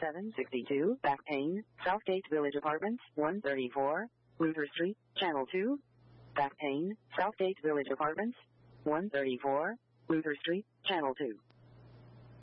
762, back pain, Southgate Village Apartments, 134, Luther Street, Channel 2. Back pain, Southgate Village Apartments, 134, Luther Street, Channel 2.